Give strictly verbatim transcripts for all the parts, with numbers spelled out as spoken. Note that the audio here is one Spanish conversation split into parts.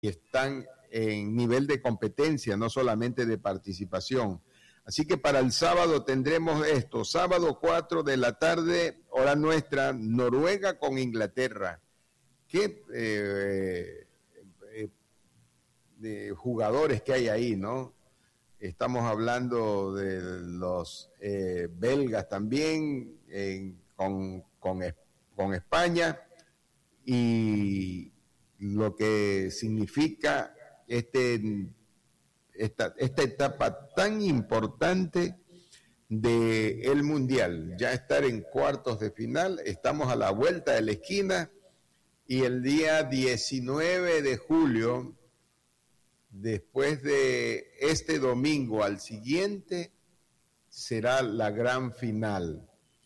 están en nivel de competencia, no solamente de participación. Así que para el sábado tendremos esto, sábado cuatro de la tarde, hora nuestra, Noruega con Inglaterra. Qué eh, eh, de jugadores que hay ahí, ¿no? Estamos hablando de los eh, belgas también, eh, con, con, con España, y lo que significa este, esta, esta etapa tan importante del Mundial, ya estar en cuartos de final, estamos a la vuelta de la esquina, y el día diecinueve de julio, después de este domingo al siguiente, será la gran final.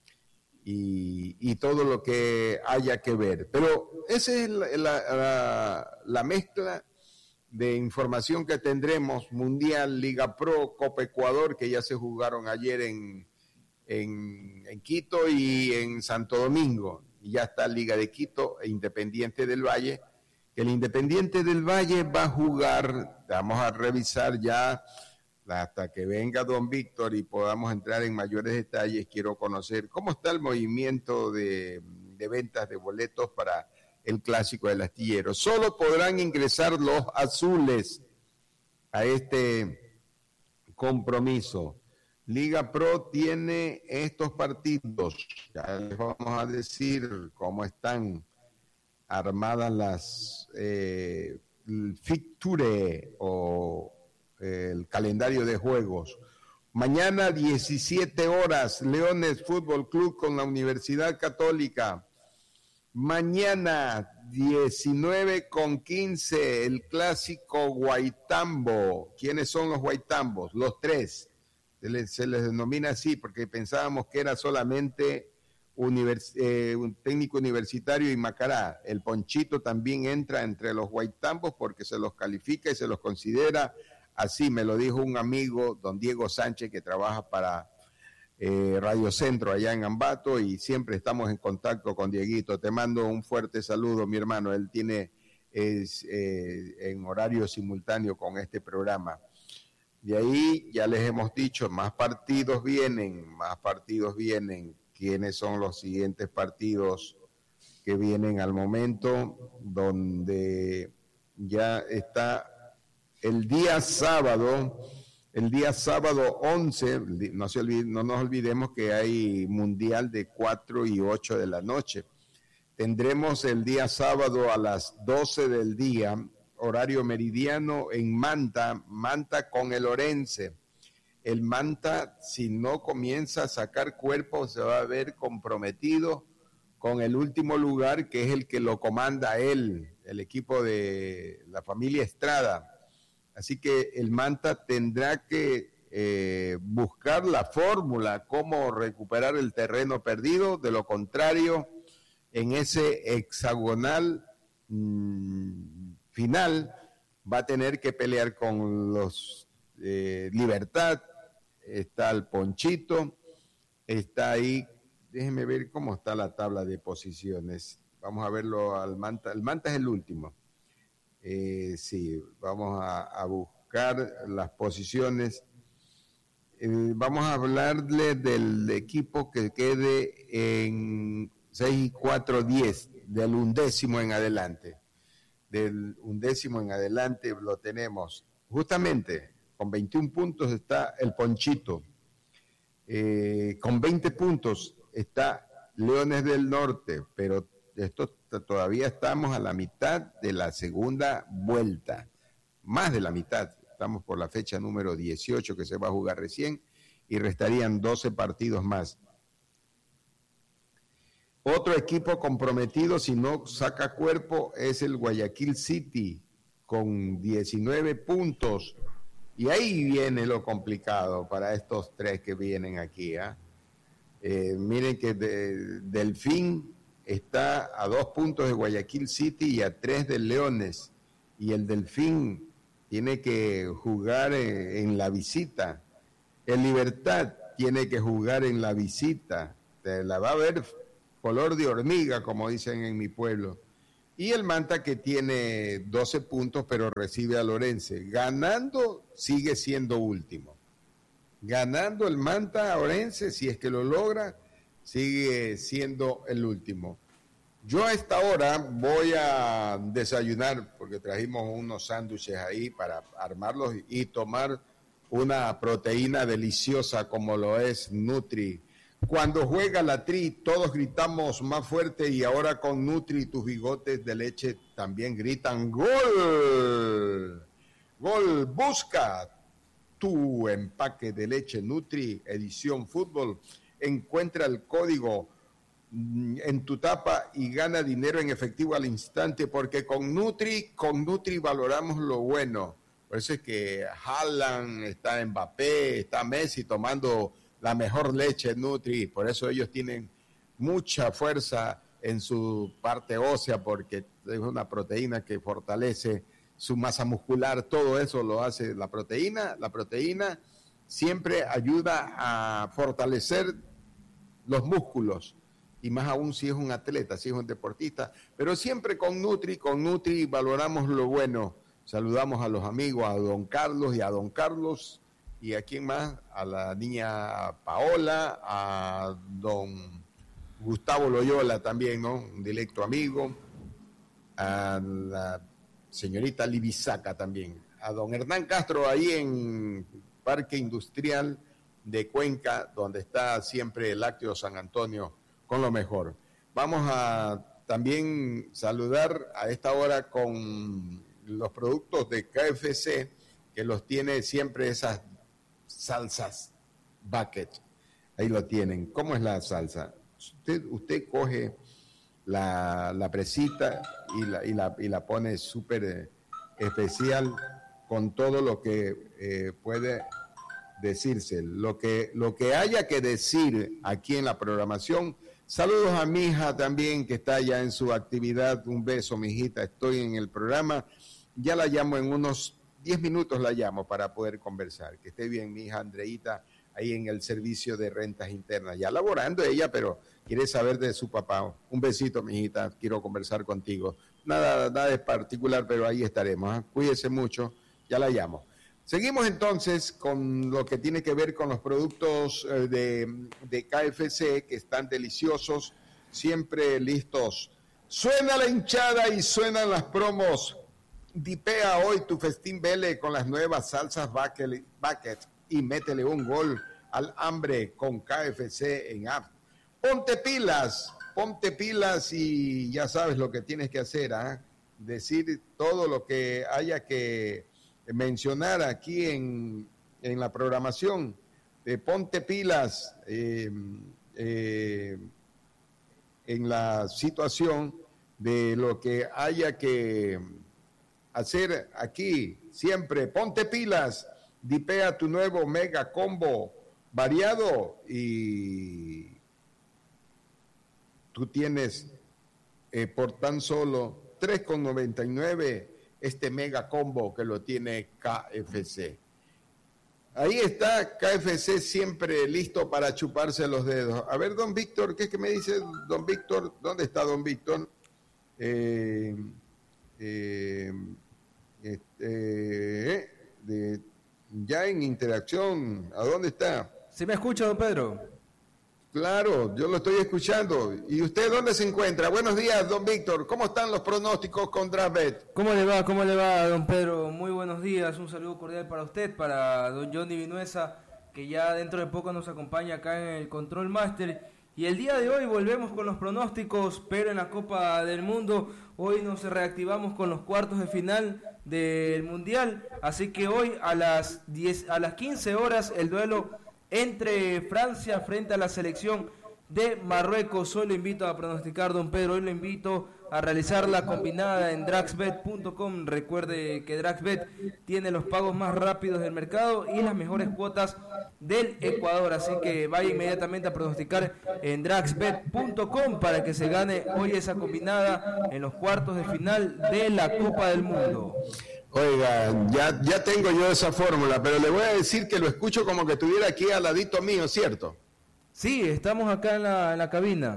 Y, y todo lo que haya que ver. Pero esa es la, la, la, la mezcla de información que tendremos: Mundial, Liga Pro, Copa Ecuador, que ya se jugaron ayer en, en, en Quito y en Santo Domingo. Y ya está Liga de Quito e Independiente del Valle. El Independiente del Valle va a jugar, vamos a revisar ya hasta que venga don Víctor y podamos entrar en mayores detalles. Quiero conocer cómo está el movimiento de, de ventas de boletos para el Clásico del Astillero. Solo podrán ingresar los azules a este compromiso. Liga Pro tiene estos partidos, ya les vamos a decir cómo están armadas las eh, fixture o el calendario de juegos. Mañana diecisiete horas, Leones Fútbol Club con la Universidad Católica. Mañana diecinueve con quince, el clásico Guaitambo. ¿Quiénes son los Guaitambos? Los tres. Se les, se les denomina así porque pensábamos que era solamente univers, eh, un técnico universitario y Macará. El Ponchito también entra entre los Guaitambos porque se los califica y se los considera así. Me lo dijo un amigo, don Diego Sánchez, que trabaja para eh, Radio Centro allá en Ambato, y siempre estamos en contacto con Dieguito. Te mando un fuerte saludo, mi hermano. Él tiene es, eh, en horario simultáneo con este programa. De ahí ya les hemos dicho, más partidos vienen, más partidos vienen. ¿Quiénes son los siguientes partidos que vienen al momento? Donde ya está el día sábado, el día sábado once, no, se olvide, no nos olvidemos que hay mundial de cuatro y ocho de la noche. Tendremos el día sábado a las doce del día, horario meridiano, en Manta, Manta con el Orense. El Manta, si no comienza a sacar cuerpo, se va a ver comprometido con el último lugar, que es el que lo comanda él, el equipo de la familia Estrada. Así que el Manta tendrá que eh, buscar la fórmula, cómo recuperar el terreno perdido. De lo contrario, en ese hexagonal mmm, final va a tener que pelear con los eh, Libertad. Está el Ponchito, está ahí. Déjenme ver cómo está la tabla de posiciones. Vamos a verlo al Manta. El Manta es el último. Eh, sí, vamos a, a buscar las posiciones. Eh, vamos a hablarle del equipo que quede en seis, cuatro, diez, del undécimo en adelante. Del undécimo en adelante lo tenemos. Justamente con veintiún puntos está el Ponchito. Eh, con veinte puntos está Leones del Norte, pero esto todavía estamos a la mitad de la segunda vuelta, más de la mitad. Estamos por la fecha número dieciocho que se va a jugar recién y restarían doce partidos más. Otro equipo comprometido, si no saca cuerpo, es el Guayaquil City con diecinueve puntos. Y ahí viene lo complicado para estos tres que vienen aquí. ¿eh? Eh, miren que de, Delfín está a dos puntos de Guayaquil City y a tres de Leones. Y el Delfín tiene que jugar en, en la visita. El Libertad tiene que jugar en la visita. Te la va a ver color de hormiga, como dicen en mi pueblo. Y el Manta, que tiene doce puntos, pero recibe a Orense. Ganando, sigue siendo último. Ganando el Manta a Orense, si es que lo logra, sigue siendo el último. Yo a esta hora voy a desayunar, porque trajimos unos sándwiches ahí para armarlos y tomar una proteína deliciosa como lo es Nutri. Cuando juega la Tri, todos gritamos más fuerte, y ahora con Nutri tus bigotes de leche también gritan ¡Gol! ¡Gol! Busca tu empaque de leche Nutri edición fútbol. Encuentra el código en tu tapa y gana dinero en efectivo al instante, porque con Nutri, con Nutri valoramos lo bueno. Por eso es que Haaland, está Mbappé, está Messi tomando la mejor leche Nutri. Por eso ellos tienen mucha fuerza en su parte ósea, porque es una proteína que fortalece su masa muscular. Todo eso lo hace la proteína. La proteína siempre ayuda a fortalecer los músculos, y más aún si es un atleta, si es un deportista. Pero siempre con Nutri, con Nutri valoramos lo bueno. Saludamos a los amigos, a don Carlos y a don Carlos, y a quién más, a la niña Paola, a don Gustavo Loyola también, ¿no? Un directo amigo, a la señorita Libisaca también, a don Hernán Castro ahí en Parque Industrial de Cuenca, donde está siempre el Lácteo San Antonio con lo mejor. Vamos a también saludar a esta hora con los productos de K F C, que los tiene siempre esas salsas bucket. Ahí lo tienen. ¿Cómo es la salsa? Usted, usted coge la, la presita y la, y la, y la pone súper eh, especial, con todo lo que eh, puede decirse, lo que, lo que haya que decir aquí en la programación. Saludos a mi hija también, que está ya en su actividad. Un beso, mi hijita. Estoy en el programa. Ya la llamo en unos diez minutos, la llamo para poder conversar. Que esté bien mi hija Andreita, ahí en el servicio de rentas internas. Ya laborando ella, pero quiere saber de su papá. Un besito, mi hijita. Quiero conversar contigo. Nada, nada de particular, pero ahí estaremos. ¿eh? Cuídese mucho. Ya la llamo. Seguimos entonces con lo que tiene que ver con los productos eh, de, de K F C, que están deliciosos, siempre listos. Suena la hinchada y suenan las promos. Dipea hoy tu festín vele con las nuevas salsas bucket y métele un gol al hambre con K F C en app. Ponte pilas, ponte pilas y ya sabes lo que tienes que hacer, ¿eh? Decir todo lo que haya que mencionar aquí en, en la programación. Eh, ponte pilas eh, eh, en la situación de lo que haya que hacer aquí. Siempre ponte pilas, dipea tu nuevo mega combo variado y tú tienes eh, por tan solo tres con noventa y nueve este mega combo que lo tiene K F C. Ahí está K F C, siempre listo para chuparse los dedos. A ver, don Víctor, ¿qué es que me dice don Víctor? ¿Dónde está don Víctor? Eh, eh, este, de, ya en interacción, ¿a dónde está? ¿Sí me escucha, don Pedro? Claro, yo lo estoy escuchando. ¿Y usted dónde se encuentra? Buenos días, don Víctor. ¿Cómo están los pronósticos con DraftBet? ¿Cómo le va? ¿Cómo le va, don Pedro? Muy buenos días. Un saludo cordial para usted, para don Johnny Vinuesa, que ya dentro de poco nos acompaña acá en el Control Master. Y el día de hoy volvemos con los pronósticos, pero en la Copa del Mundo. Hoy nos reactivamos con los cuartos de final del Mundial. Así que hoy a las diez, a las quince horas el duelo entre Francia frente a la selección de Marruecos. Hoy lo invito a pronosticar, don Pedro. Hoy lo invito a realizar la combinada en Draxbet punto com. Recuerde que Draxbet tiene los pagos más rápidos del mercado y las mejores cuotas del Ecuador. Así que vaya inmediatamente a pronosticar en Draxbet punto com para que se gane hoy esa combinada en los cuartos de final de la Copa del Mundo. Oiga, ya, ya tengo yo esa fórmula, pero le voy a decir que lo escucho como que estuviera aquí al ladito mío, ¿cierto? Sí, estamos acá en la, en la cabina.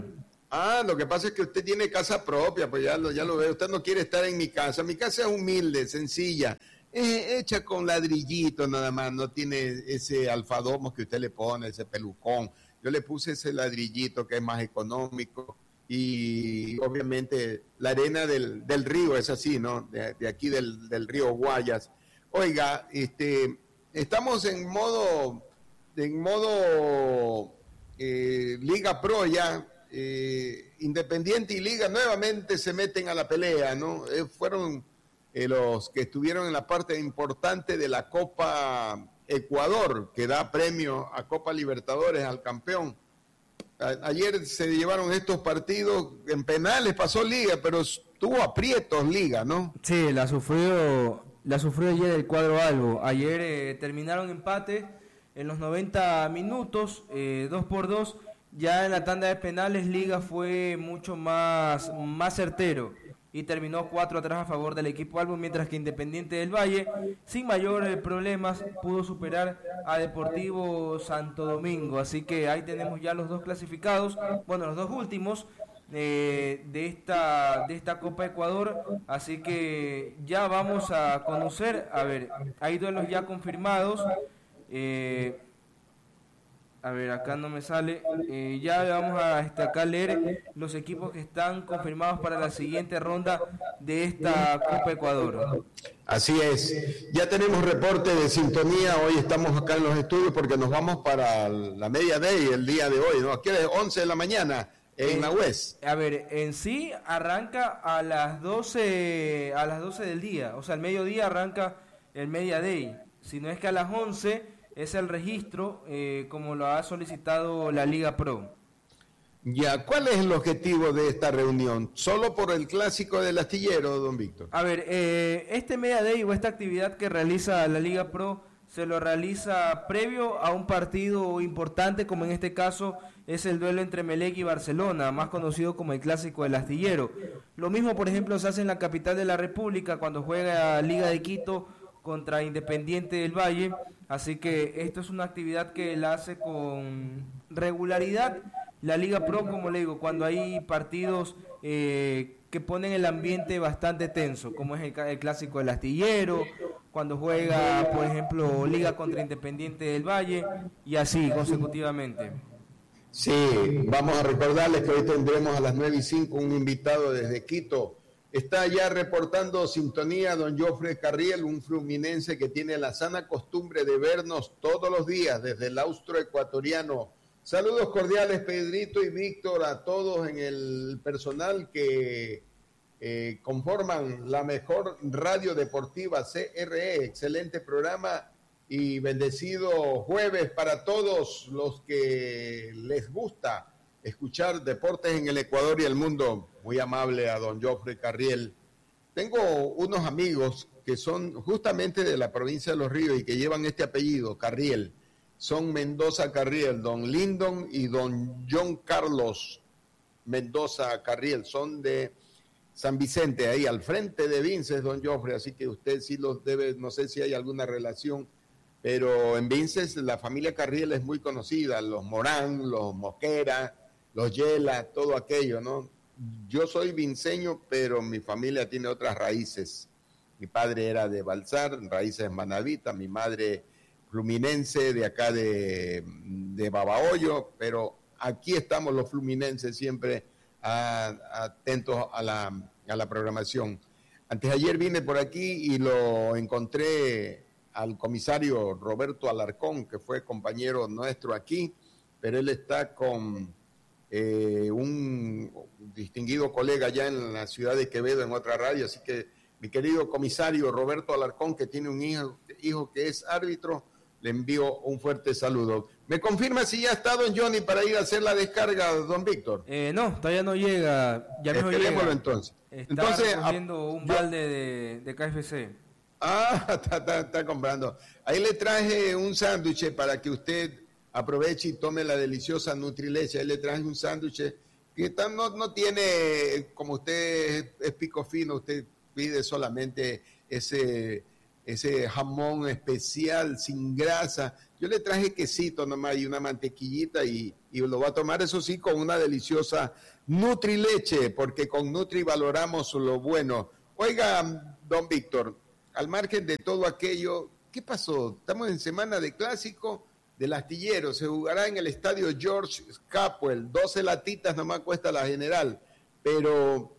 Ah, lo que pasa es que usted tiene casa propia, pues ya lo, ya lo veo. Usted no quiere estar en mi casa. Mi casa es humilde, sencilla, eh, hecha con ladrillitos nada más. No tiene ese alfadomo que usted le pone, ese pelucón. Yo le puse ese ladrillito que es más económico y obviamente la arena del, del río es así, ¿no? De, de aquí del, del río Guayas. Oiga, este, estamos en modo, en modo eh, Liga Pro ya. Eh, Independiente y Liga nuevamente se meten a la pelea, ¿no? Eh, fueron eh, los que estuvieron en la parte importante de la Copa Ecuador, que da premio a Copa Libertadores al campeón. A, ayer se llevaron estos partidos en penales, pasó Liga, pero tuvo aprietos Liga, ¿no? Sí, la sufrió, la sufrió ayer el cuadro albo. Ayer eh, terminaron empate en los noventa minutos, eh, dos por dos. Ya en la tanda de penales Liga fue mucho más, más certero y terminó cuatro atrás a favor del equipo albo, mientras que Independiente del Valle, sin mayores problemas, pudo superar a Deportivo Santo Domingo. Así que ahí tenemos ya los dos clasificados, bueno, los dos últimos eh, de esta de esta Copa Ecuador. Así que ya vamos a conocer, a ver, hay duelos ya confirmados. Eh, A ver, acá no me sale. Eh, ya vamos a este, acá leer los equipos que están confirmados para la siguiente ronda de esta Copa Ecuador. Así es. Ya tenemos reporte de sintonía. Hoy estamos acá en los estudios porque nos vamos para la media day el día de hoy, ¿no? Aquí es once de la mañana en la U E S. A ver, en sí arranca a las doce, a las doce del día. O sea, al mediodía arranca el media day. Si no es que a las once es el registro, eh, como lo ha solicitado la Liga Pro. Ya, ¿cuál es el objetivo de esta reunión? ¿Solo por el clásico del astillero, don Víctor? A ver, eh, este Media Day o esta actividad que realiza la Liga Pro se lo realiza previo a un partido importante, como en este caso es el duelo entre Melec y Barcelona, más conocido como el clásico del astillero. Lo mismo, por ejemplo, se hace en la capital de la República cuando juega Liga de Quito contra Independiente del Valle. Así que esto es una actividad que la hace con regularidad la Liga Pro, como le digo, cuando hay partidos eh, que ponen el ambiente bastante tenso, como es el, el clásico del astillero, cuando juega, por ejemplo, Liga contra Independiente del Valle, y así consecutivamente. Sí, vamos a recordarles que hoy tendremos a las nueve y cinco un invitado desde Quito. Está ya reportando sintonía don Jofre Carriel, un fluminense que tiene la sana costumbre de vernos todos los días desde el austro ecuatoriano. Saludos cordiales, Pedrito y Víctor, a todos en el personal que eh, conforman la mejor radio deportiva C R E. Excelente programa y bendecido jueves para todos los que les gusta escuchar deportes en el Ecuador y el mundo. Muy amable a don Jofre Carriel. Tengo unos amigos que son justamente de la provincia de Los Ríos y que llevan este apellido, Carriel. Son Mendoza Carriel, don Lindon y don John Carlos Mendoza Carriel. Son de San Vicente, ahí al frente de Vinces, don Jofre. Así que usted sí los debe, no sé si hay alguna relación, pero en Vinces la familia Carriel es muy conocida. Los Morán, los Mosquera, los Yela, todo aquello, ¿no? Yo soy vinceño, pero mi familia tiene otras raíces. Mi padre era de Balsar, raíces manavitas, mi madre fluminense de acá de, de Babahoyo, pero aquí estamos los fluminenses siempre a, atentos a la, a la programación. Antes de ayer vine por aquí y lo encontré al comisario Roberto Alarcón, que fue compañero nuestro aquí, pero él está con eh, un distinguido colega allá en la ciudad de Quevedo, en otra radio, así que mi querido comisario Roberto Alarcón, que tiene un hijo, hijo que es árbitro, le envío un fuerte saludo. ¿Me confirma si ya está don Johnny para ir a hacer la descarga, don Víctor? Eh, no, todavía no llega. Ya no llega. entonces. Está entonces, recogiendo un yo, balde de, de K F C. Ah, está, está, está comprando. Ahí le traje un sándwich para que usted aproveche y tome la deliciosa Nutrileche. Ahí le traje un sándwich que no, no tiene, como usted es pico fino, usted pide solamente ese ese jamón especial sin grasa. Yo le traje quesito nomás y una mantequillita y, y lo va a tomar, eso sí, con una deliciosa Nutrileche, porque con Nutri valoramos lo bueno. Oiga, don Víctor, al margen de todo aquello, ¿qué pasó? Estamos en semana de clásico del astillero, se jugará en el estadio George Capwell, doce latitas nomás cuesta la general, pero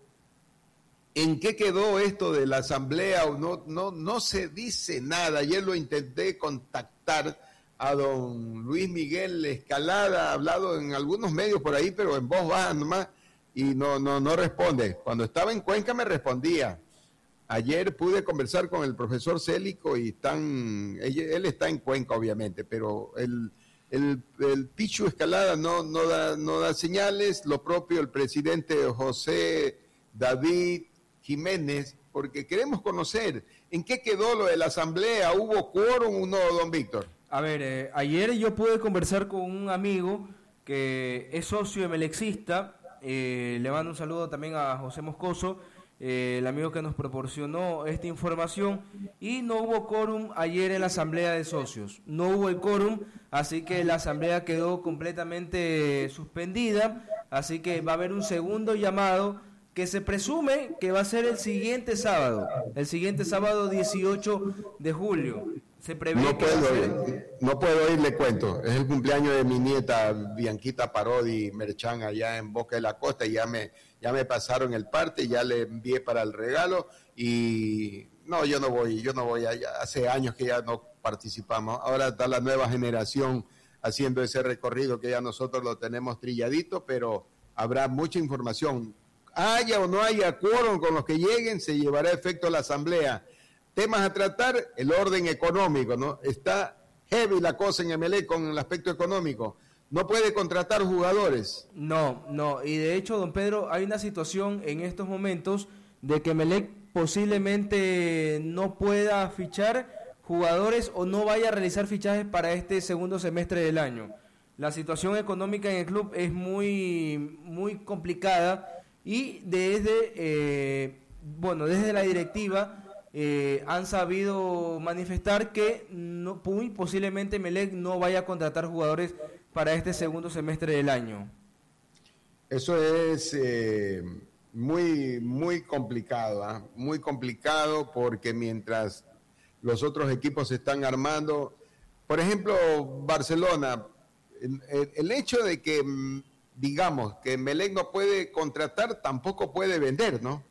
¿en qué quedó esto de la asamblea? No, no, no se dice nada. Ayer lo intenté contactar a don Luis Miguel Escalada, ha hablado en algunos medios por ahí, pero en voz baja nomás, y no, no, no responde. Cuando estaba en Cuenca me respondía. Ayer pude conversar con el profesor Célico y están, él, él está en Cuenca obviamente, pero el, el, el Pichu Escalada no, no, da, no da señales, lo propio el presidente José David Jiménez, porque queremos conocer en qué quedó lo de la asamblea, ¿hubo quórum o no, don Víctor? A ver, eh, ayer yo pude conversar con un amigo que es socio emelexista, eh, le mando un saludo también a José Moscoso, Eh, el amigo que nos proporcionó esta información, y no hubo quórum ayer en la asamblea de socios, no hubo el quórum, así que la asamblea quedó completamente suspendida, así que va a haber un segundo llamado que se presume que va a ser el siguiente sábado, el siguiente sábado dieciocho de julio. Se prevé no que puedo ser... ir, no puedo ir, le cuento, es el cumpleaños de mi nieta Bianquita Parodi Merchán allá en Boca de la Costa, y ya me, ya me pasaron el parte, ya le envié para el regalo, y no, yo no voy, yo no voy, allá, hace años que ya no participamos, ahora está la nueva generación haciendo ese recorrido que ya nosotros lo tenemos trilladito, pero habrá mucha información, haya o no haya quórum con los que lleguen, se llevará a efecto la asamblea. Temas a tratar, el orden económico, ¿no? Está heavy la cosa en Emelec con el aspecto económico. No puede contratar jugadores. No, no, y de hecho, don Pedro, hay una situación en estos momentos de que Emelec posiblemente no pueda fichar jugadores o no vaya a realizar fichajes para este segundo semestre del año. La situación económica en el club es muy, muy complicada y desde, eh, bueno, desde la directiva Eh, han sabido manifestar que no, muy posiblemente Emelec no vaya a contratar jugadores para este segundo semestre del año. Eso es eh, muy, muy complicado, ¿eh? muy complicado porque mientras los otros equipos se están armando, por ejemplo, Barcelona, el, el hecho de que, digamos, que Emelec no puede contratar, tampoco puede vender, ¿no?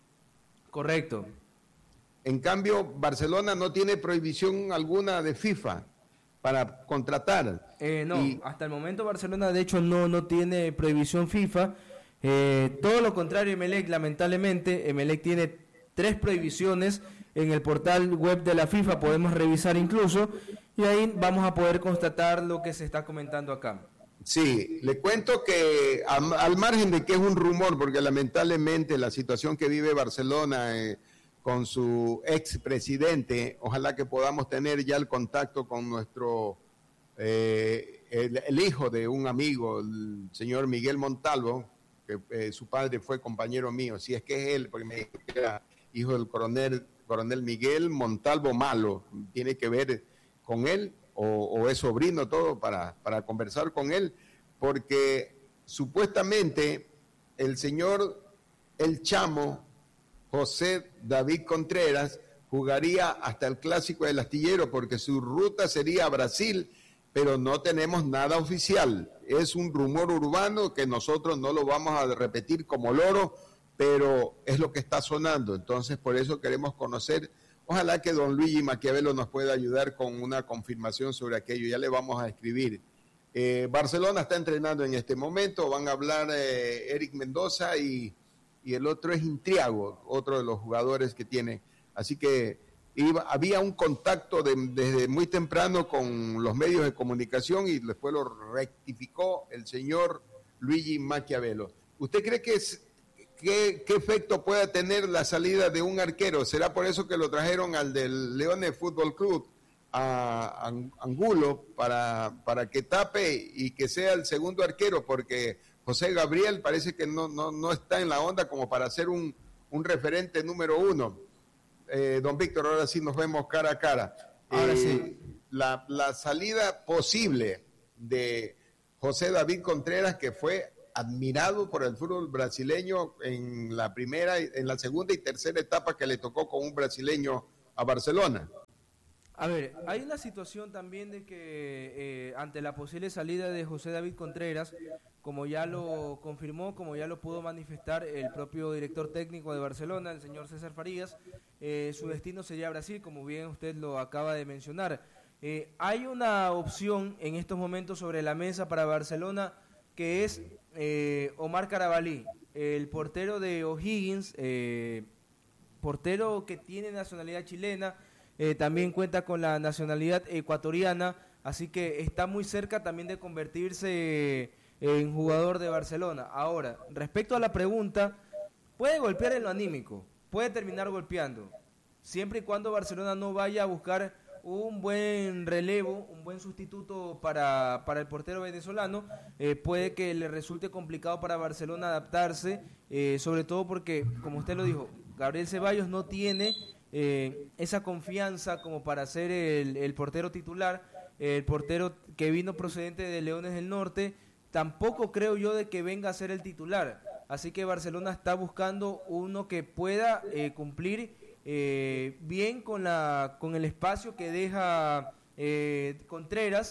Correcto. En cambio, Barcelona no tiene prohibición alguna de FIFA para contratar. Eh, no, y... hasta el momento Barcelona de hecho no, no tiene prohibición FIFA. Eh, todo lo contrario, Emelec, lamentablemente, Emelec tiene tres prohibiciones en el portal web de la FIFA, podemos revisar incluso, y ahí vamos a poder constatar lo que se está comentando acá. Sí, le cuento que al, al margen de que es un rumor, porque lamentablemente la situación que vive Barcelona... Eh, con su expresidente, ojalá que podamos tener ya el contacto con nuestro, eh, el, el hijo de un amigo, el señor Miguel Montalvo, que eh, su padre fue compañero mío, si es que es él, porque me era hijo del coronel, coronel Miguel Montalvo Malo, tiene que ver con él, o, o es sobrino todo, para, para conversar con él, porque supuestamente el señor El Chamo, José David Contreras, jugaría hasta el Clásico del Astillero porque su ruta sería a Brasil, pero no tenemos nada oficial. Es un rumor urbano que nosotros no lo vamos a repetir como loro, pero es lo que está sonando. Entonces, por eso queremos conocer. Ojalá que don Luigi Maquiavelo nos pueda ayudar con una confirmación sobre aquello. Ya le vamos a escribir. Eh, Barcelona está entrenando en este momento. Van a hablar eh, Eric Mendoza y... y el otro es Intriago, otro de los jugadores que tiene. Así que iba, había un contacto de, desde muy temprano con los medios de comunicación y después lo rectificó el señor Luigi Maquiavelo. ¿Usted cree que es, qué, qué efecto puede tener la salida de un arquero? ¿Será por eso que lo trajeron al del Leones Fútbol Club, a Angulo, para, para que tape y que sea el segundo arquero? Porque José Gabriel parece que no, no, no está en la onda como para ser un, un referente número uno. eh, don Víctor, ahora sí nos vemos cara a cara. Ahora eh, sí. La, la salida posible de José David Contreras, que fue admirado por el fútbol brasileño en la primera, en la segunda y tercera etapa que le tocó con un brasileño a Barcelona. A ver, hay una situación también de que eh, ante la posible salida de José David Contreras, como ya lo confirmó, como ya lo pudo manifestar el propio director técnico de Barcelona, el señor César Farías, eh, su destino sería Brasil, como bien usted lo acaba de mencionar. Eh, hay una opción en estos momentos sobre la mesa para Barcelona, que es eh, Omar Carabalí, el portero de O'Higgins, eh, portero que tiene nacionalidad chilena, eh, también cuenta con la nacionalidad ecuatoriana, así que está muy cerca también de convertirse en jugador de Barcelona. Ahora, respecto a la pregunta, puede golpear en lo anímico, puede terminar golpeando, siempre y cuando Barcelona no vaya a buscar un buen relevo, un buen sustituto para, para el portero venezolano. Eh, puede que le resulte complicado para Barcelona adaptarse, eh, sobre todo porque, como usted lo dijo, Gabriel Ceballos no tiene eh, esa confianza como para ser el, el portero titular, el portero que vino procedente de Leones del Norte, tampoco creo yo de que venga a ser el titular, así que Barcelona está buscando uno que pueda eh, cumplir Eh, bien con la con el espacio que deja eh, Contreras,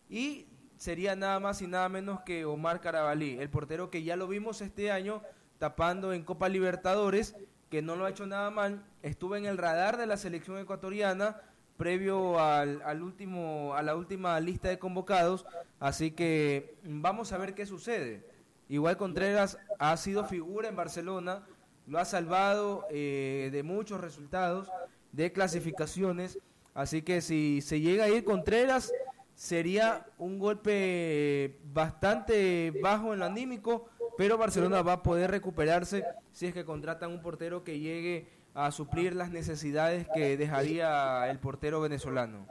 y sería nada más y nada menos que Omar Carabalí, el portero que ya lo vimos este año tapando en Copa Libertadores, que no lo ha hecho nada mal, estuvo en el radar de la selección ecuatoriana previo al, al último a la última lista de convocados, así que vamos a ver qué sucede. Igual Contreras ha sido figura en Barcelona, lo ha salvado eh, de muchos resultados, de clasificaciones, así que si se llega a ir Contreras, sería un golpe bastante bajo en lo anímico, pero Barcelona va a poder recuperarse si es que contratan un portero que llegue a suplir las necesidades que dejaría el portero venezolano.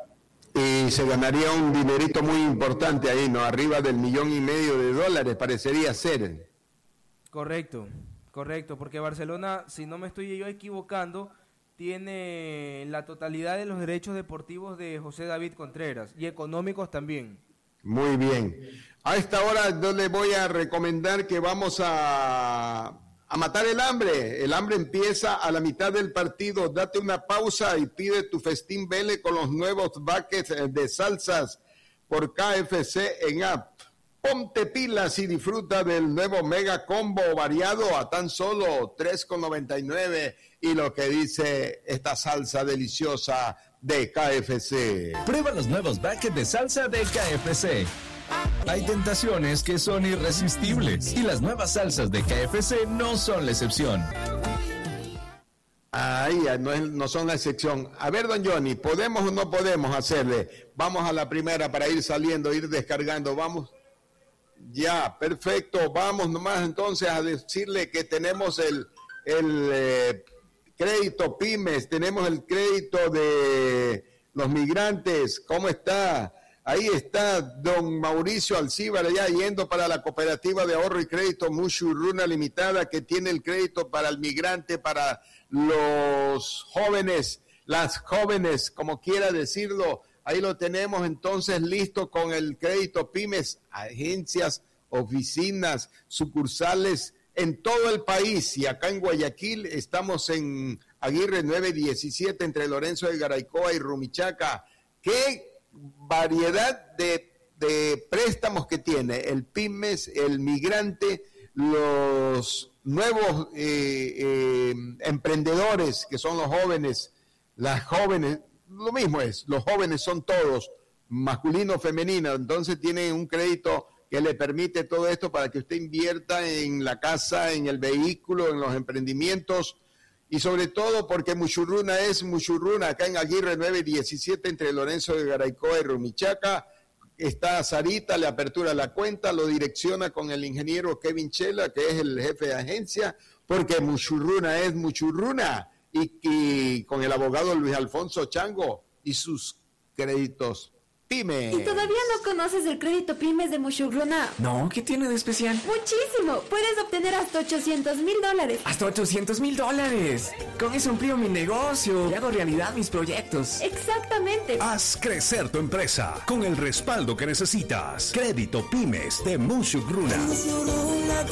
Y se ganaría un dinerito muy importante ahí, ¿no? Arriba del millón y medio de dólares, parecería ser. Correcto. Correcto, porque Barcelona, si no me estoy yo equivocando, tiene la totalidad de los derechos deportivos de José David Contreras y económicos también. Muy bien. A esta hora yo le voy a recomendar que vamos a, a matar el hambre. El hambre empieza a la mitad del partido. Date una pausa y pide tu festín Vele con los nuevos buckets de salsas por K F C en app. Ponte pilas y disfruta del nuevo Mega Combo variado a tan solo tres con noventa y nueve y lo que dice esta salsa deliciosa de K F C. Prueba los nuevos buckets de salsa de K F C. Hay tentaciones que son irresistibles y las nuevas salsas de K F C no son la excepción. Ay, no, es, no son la excepción. A ver, don Johnny, ¿podemos o no podemos hacerle? Vamos a la primera para ir saliendo, ir descargando, vamos. Ya, perfecto. Vamos nomás entonces a decirle que tenemos el, el eh, crédito Pymes, tenemos el crédito de los migrantes. ¿Cómo está? Ahí está don Mauricio Alcíbar, ya yendo para la cooperativa de ahorro y crédito Mushuruna Limitada, que tiene el crédito para el migrante, para los jóvenes, las jóvenes, como quiera decirlo. Ahí lo tenemos entonces listo con el crédito Pymes, agencias, oficinas, sucursales en todo el país. Y acá en Guayaquil estamos en Aguirre nueve diecisiete entre Lorenzo de Garaycoa y Rumichaca. ¿Qué variedad de, de préstamos que tiene el Pymes, el migrante, los nuevos eh, eh, emprendedores que son los jóvenes, las jóvenes? Lo mismo es, los jóvenes son todos, masculino, femenino, entonces tienen un crédito que le permite todo esto para que usted invierta en la casa, en el vehículo, en los emprendimientos, y sobre todo porque Mushurruna es Mushurruna, acá en Aguirre nueve diecisiete entre Lorenzo de Garaycoa y Rumichaca, está Sarita, le apertura la cuenta, lo direcciona con el ingeniero Kevin Chela, que es el jefe de agencia, porque Mushurruna es Mushurruna. Y, y con el abogado Luis Alfonso Chango y sus créditos Pymes. ¿Y todavía no conoces el crédito Pymes de Mushugruna? No, ¿qué tiene de especial? Muchísimo. Puedes obtener hasta ochocientos mil dólares. ¡Hasta ochocientos mil dólares! Con eso amplío mi negocio y hago realidad mis proyectos. Exactamente. Haz crecer tu empresa con el respaldo que necesitas. Crédito Pymes de Mushugruna. Mushugruna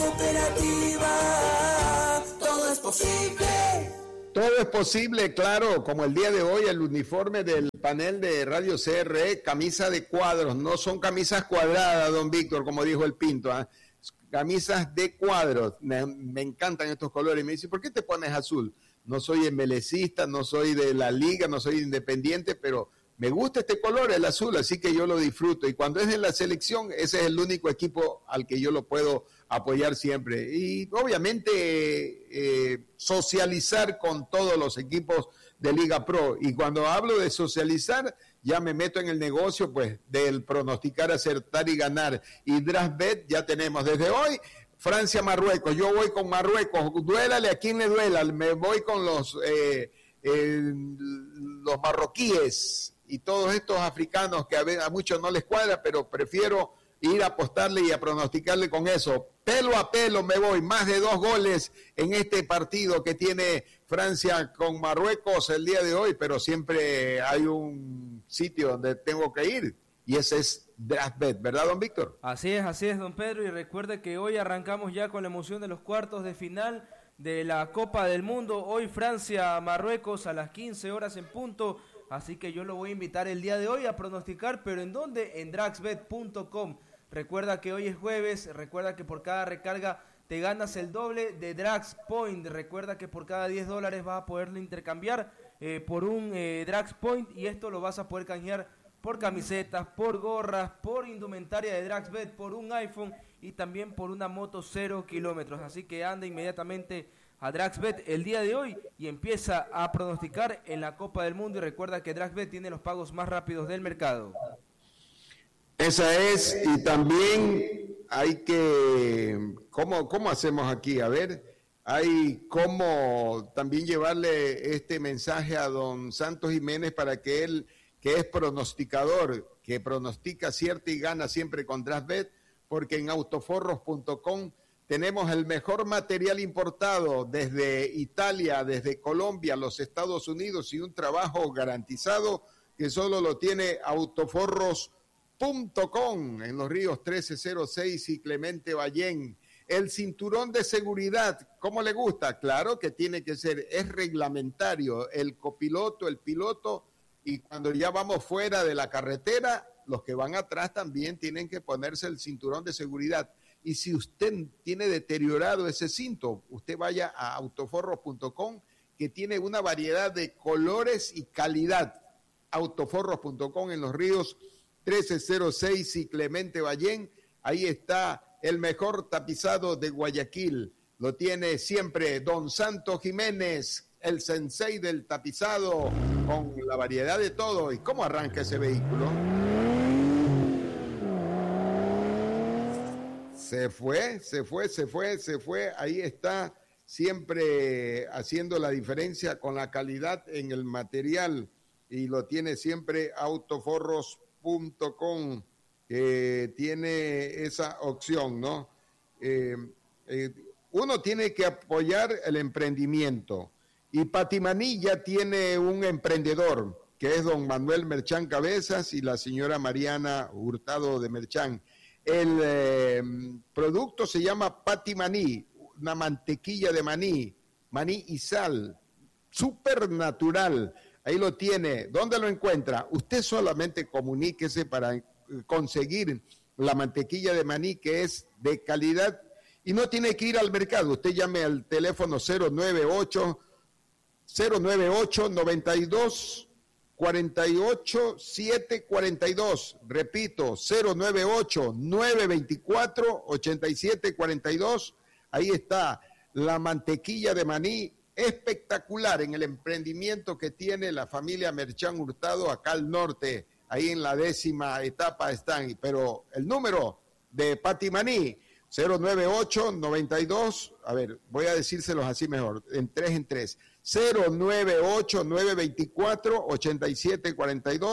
Cooperativa. Todo es posible. Todo es posible, claro, como el día de hoy el uniforme del panel de Radio C R E, camisa de cuadros, no son camisas cuadradas, don Víctor, como dijo el Pinto, ¿eh? Camisas de cuadros, me, me encantan estos colores. Y me dice, ¿por qué te pones azul? No soy emelecista, no soy de la liga, no soy independiente, pero me gusta este color, el azul, así que yo lo disfruto. Y cuando es de la selección, ese es el único equipo al que yo lo puedo apoyar siempre. Y obviamente eh, socializar con todos los equipos de Liga Pro. Y cuando hablo de socializar, ya me meto en el negocio pues del pronosticar, acertar y ganar. Y DraftBet ya tenemos desde hoy Francia-Marruecos. Yo voy con Marruecos. Duélale a quien le duela. Me voy con los, eh, eh, los marroquíes y todos estos africanos que a, a muchos no les cuadra, pero prefiero ir a apostarle y a pronosticarle con eso. Pelo a pelo me voy, más de dos goles en este partido que tiene Francia con Marruecos el día de hoy, pero siempre hay un sitio donde tengo que ir y ese es DraftBet, ¿verdad, don Víctor? Así es, así es, don Pedro, y recuerde que hoy arrancamos ya con la emoción de los cuartos de final de la Copa del Mundo. Hoy Francia-Marruecos a las quince horas en punto. Así que yo lo voy a invitar el día de hoy a pronosticar, pero ¿en dónde? En draxbet punto com. Recuerda que hoy es jueves, recuerda que por cada recarga te ganas el doble de Drax Point. Recuerda que por cada diez dólares vas a poderlo intercambiar eh, por un eh, Drax Point y esto lo vas a poder canjear por camisetas, por gorras, por indumentaria de DraxBet, por un iPhone y también por una moto cero kilómetros. Así que anda inmediatamente a DraxBet el día de hoy y empieza a pronosticar en la Copa del Mundo y recuerda que DraxBet tiene los pagos más rápidos del mercado. Esa es, y también hay que, ¿cómo, cómo hacemos aquí? A ver, hay cómo también llevarle este mensaje a don Santos Jiménez para que él, que es pronosticador, que pronostica, acierta y gana siempre con DraftBet, porque en autoforros punto com tenemos el mejor material importado desde Italia, desde Colombia, los Estados Unidos y un trabajo garantizado que solo lo tiene autoforros punto com en los ríos trece cero seis y Clemente Ballén. El cinturón de seguridad, ¿cómo le gusta? Claro que tiene que ser, es reglamentario, el copiloto, el piloto, y cuando ya vamos fuera de la carretera, los que van atrás también tienen que ponerse el cinturón de seguridad. Y si usted tiene deteriorado ese cinto, usted vaya a autoforros punto com, que tiene una variedad de colores y calidad. autoforros punto com en los ríos trece cero seis y Clemente Ballén. Ahí está el mejor tapizado de Guayaquil. Lo tiene siempre don Santos Jiménez, el sensei del tapizado, con la variedad de todo. ¿Y cómo arranca ese vehículo? Se fue, se fue, se fue, se fue. Ahí está, siempre haciendo la diferencia con la calidad en el material. Y lo tiene siempre autoforros punto com, que tiene esa opción, ¿no? Eh, eh, uno tiene que apoyar el emprendimiento. Y Patimaní ya tiene un emprendedor, que es don Manuel Merchán Cabezas y la señora Mariana Hurtado de Merchán. El eh, producto se llama Patimaní, una mantequilla de maní, maní y sal, súper natural. Ahí lo tiene. ¿Dónde lo encuentra? Usted solamente comuníquese para conseguir la mantequilla de maní, que es de calidad, y no tiene que ir al mercado. Usted llame al teléfono cero nueve ocho, noventa y dos, cuarenta y ocho, siete cuarenta y dos. Repito, cero nueve ocho, nueve veinticuatro, ochenta y siete cuarenta y dos. Ahí está la mantequilla de maní, espectacular en el emprendimiento que tiene la familia Merchán Hurtado acá al norte. Ahí en la décima etapa están. Pero el número de Patimaní, cero nueve ocho, noventa y dos, a ver, voy a decírselos así mejor, en tres en tres. cero nueve ocho, nueve veinticuatro, ochenta y siete cuarenta y dos,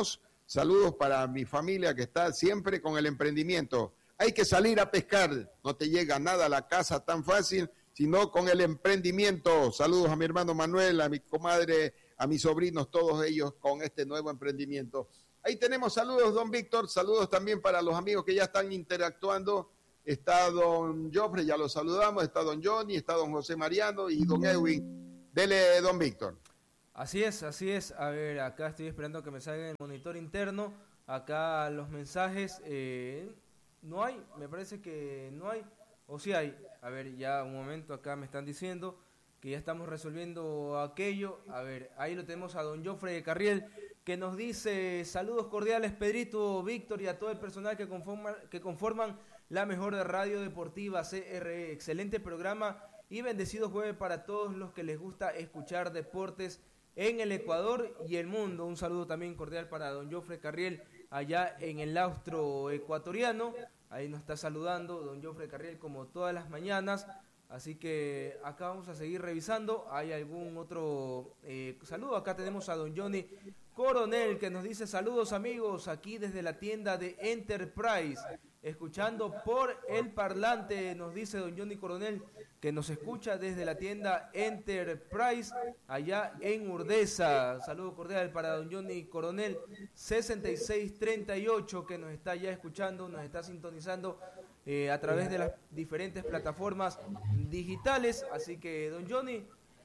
Saludos para mi familia que está siempre con el emprendimiento. Hay que salir a pescar, no te llega nada a la casa tan fácil, sino con el emprendimiento. Saludos a mi hermano Manuel, a mi comadre, a mis sobrinos, todos ellos con este nuevo emprendimiento. Ahí tenemos saludos, don Víctor, saludos también para los amigos que ya están interactuando. Está don Joffre, ya lo saludamos, está don Johnny, está don José Mariano y don Edwin. Dele, don Víctor. Así es, así es. A ver, acá estoy esperando que me salga el monitor interno. Acá los mensajes, eh, no hay, me parece que no hay. O sí hay. A ver, ya un momento, acá me están diciendo que ya estamos resolviendo aquello. A ver, ahí lo tenemos a don Joffre Carriel, que nos dice: saludos cordiales, Pedrito, Víctor y a todo el personal que conforman, que conforman la mejor radio deportiva C R E. Excelente programa y bendecido jueves para todos los que les gusta escuchar deportes en el Ecuador y el mundo. Un saludo también cordial para don Joffre Carriel allá en el austro ecuatoriano. Ahí nos está saludando don Joffre Carriel como todas las mañanas. Así que acá vamos a seguir revisando. ¿Hay algún otro eh, saludo? Acá tenemos a don Johnny Coronel, que nos dice: saludos amigos, aquí desde la tienda de Enterprise, escuchando por el parlante. Nos dice don Johnny Coronel que nos escucha desde la tienda Enterprise allá en Urdesa. Saludo cordial para don Johnny Coronel sesenta y seis treinta y ocho, que nos está ya escuchando, nos está sintonizando eh, a través de las diferentes plataformas digitales. Así que don Johnny,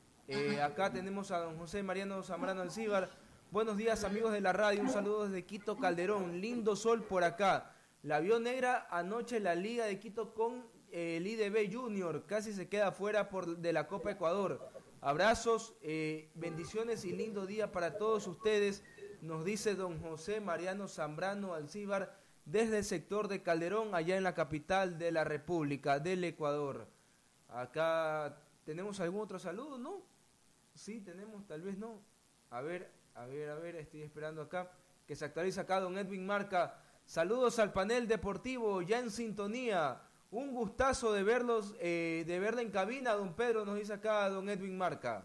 eh, acá tenemos a don José Mariano Zambrano Alcíbar. Buenos días amigos de la radio, un saludo desde Quito Calderón, lindo sol por acá. La vio negra anoche la Liga de Quito con eh, el I D B Junior, casi se queda fuera por, de la Copa Ecuador. Abrazos, eh, bendiciones y lindo día para todos ustedes, nos dice don José Mariano Zambrano Alcíbar desde el sector de Calderón, allá en la capital de la República del Ecuador. Acá tenemos algún otro saludo, ¿no? Sí, tenemos, tal vez no. A ver... A ver, a ver, estoy esperando acá que se actualiza acá don Edwin Marca. Saludos al panel deportivo, ya en sintonía. Un gustazo de verlos, eh, de verla en cabina, don Pedro, nos dice acá don Edwin Marca.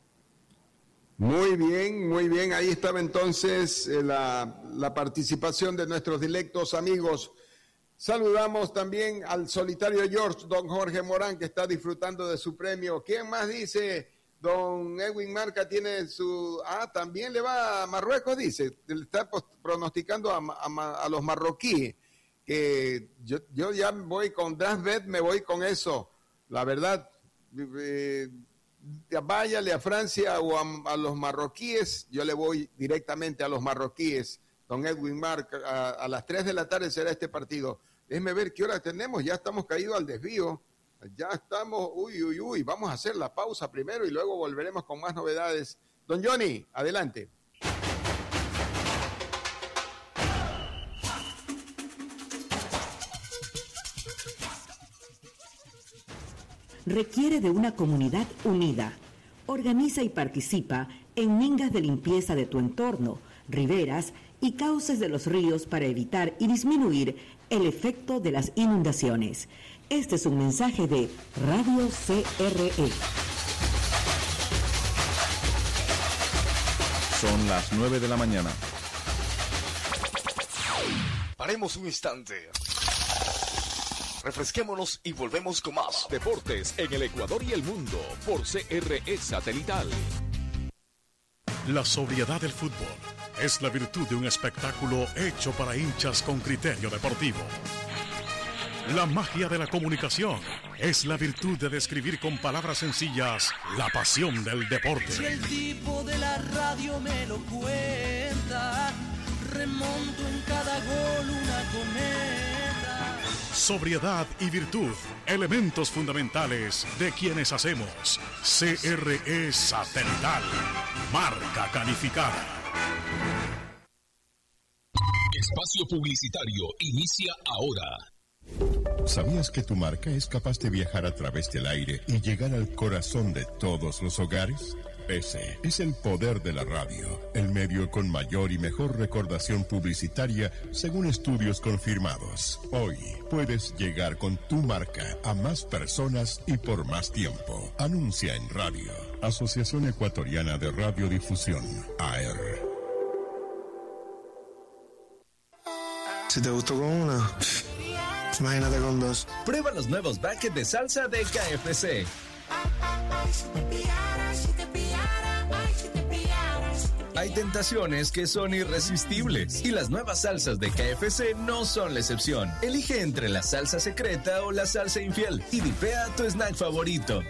Muy bien, muy bien. Ahí estaba entonces eh, la, la participación de nuestros directos amigos. Saludamos también al solitario George, don Jorge Morán, que está disfrutando de su premio. ¿Quién más dice? Don Edwin Marca tiene su... Ah, también le va a Marruecos, dice. Le está pronosticando a, a, a los marroquíes. Que yo, yo ya voy con Drasbet, me voy con eso. La verdad, eh, váyale a Francia o a, a los marroquíes. Yo le voy directamente a los marroquíes. Don Edwin Marca, a, a las tres de la tarde será este partido. Déjeme ver qué hora tenemos. Ya estamos caídos al desvío. Ya estamos, uy, uy, uy, vamos a hacer la pausa primero y luego volveremos con más novedades. Don Johnny, adelante. Requiere de una comunidad unida. Organiza y participa en mingas de limpieza de tu entorno, riberas y cauces de los ríos para evitar y disminuir el efecto de las inundaciones. Este es un mensaje de Radio C R E. Son las nueve de la mañana. Paremos un instante. Refresquémonos y volvemos con más deportes en el Ecuador y el mundo por C R E Satelital. La sobriedad del fútbol es la virtud de un espectáculo hecho para hinchas con criterio deportivo. La magia de la comunicación es la virtud de describir con palabras sencillas la pasión del deporte. Si el tipo de la radio me lo cuenta, remonto en cada gol una cometa. Sobriedad y virtud, elementos fundamentales de quienes hacemos C R E Satelital, marca calificada. Espacio publicitario inicia ahora. ¿Sabías que tu marca es capaz de viajar a través del aire y llegar al corazón de todos los hogares? Ese es el poder de la radio, el medio con mayor y mejor recordación publicitaria según estudios confirmados. Hoy puedes llegar con tu marca a más personas y por más tiempo. Anuncia en radio. Asociación Ecuatoriana de Radiodifusión, A E R. Si te gustó con una, imagínate con dos. Prueba los nuevos buckets de salsa de K F C. Hay tentaciones que son irresistibles y las nuevas salsas de K F C no son la excepción. Elige entre la salsa secreta o la salsa infiel y dipea tu snack favorito.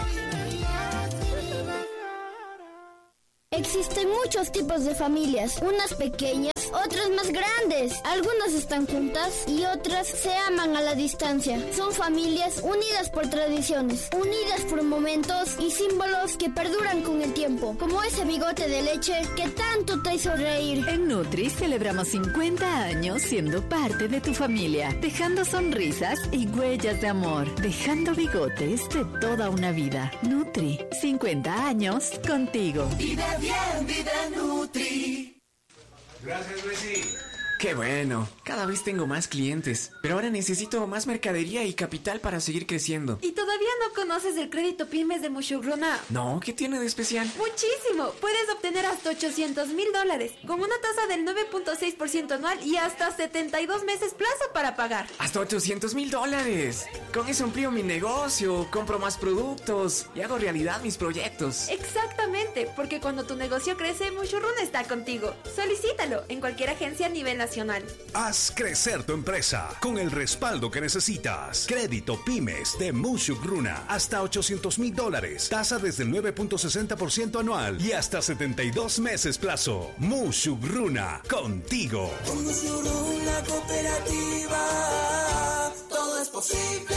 Existen muchos tipos de familias, unas pequeñas, otras más grandes. Algunas están juntas y otras se aman a la distancia. Son familias unidas por tradiciones, unidas por momentos y símbolos que perduran con el tiempo, como ese bigote de leche que tanto te hizo reír. En Nutri celebramos cincuenta años siendo parte de tu familia, dejando sonrisas y huellas de amor, dejando bigotes de toda una vida. Nutri, cincuenta años contigo. Vive bien, vive Nutri. Gracias, Luisi. Qué bueno, cada vez tengo más clientes, pero ahora necesito más mercadería y capital para seguir creciendo. ¿Y todavía no conoces el crédito pymes de Mushugruna? No, ¿qué tiene de especial? Muchísimo, puedes obtener hasta ochocientos mil dólares, con una tasa del nueve punto seis por ciento anual y hasta setenta y dos meses plazo para pagar. Hasta ochocientos mil dólares. Con eso amplío mi negocio, compro más productos y hago realidad mis proyectos. Exactamente, porque cuando tu negocio crece, Mushugruna está contigo. Solicítalo en cualquier agencia a nivel nacional. Haz crecer tu empresa con el respaldo que necesitas. Crédito Pymes de Mushugruna hasta ochocientos mil dólares. Tasa desde el nueve punto sesenta por ciento anual y hasta setenta y dos meses plazo. Mushugruna, contigo. Con Mushugruna Cooperativa, todo es posible.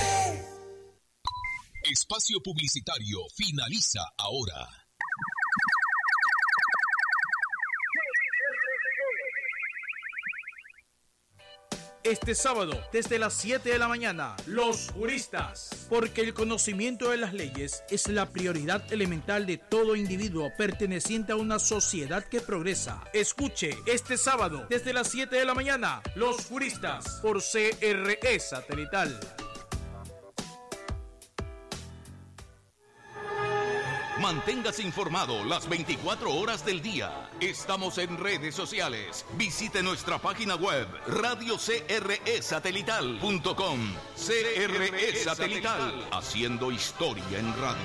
Espacio publicitario finaliza ahora. Este sábado, desde las siete de la mañana, Los Juristas. Porque el conocimiento de las leyes es la prioridad elemental de todo individuo perteneciente a una sociedad que progresa. Escuche este sábado, desde las siete de la mañana, Los Juristas, por C R E Satelital. Manténgase informado las veinticuatro horas del día. Estamos en redes sociales. Visite nuestra página web radio c r e satelital punto com. C R E Satelital, haciendo historia en radio.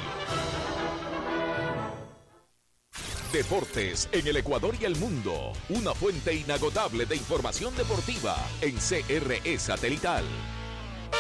Deportes en el Ecuador y el mundo. Una fuente inagotable de información deportiva en C R E Satelital.